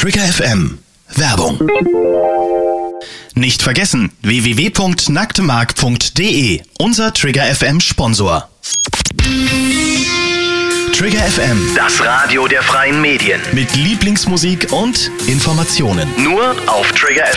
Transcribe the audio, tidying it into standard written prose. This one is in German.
Trigger FM. Werbung. Nicht vergessen, www.nacktemark.de, unser Trigger FM Sponsor. Trigger FM, das Radio der freien Medien. Mit Lieblingsmusik und Informationen. Nur auf Trigger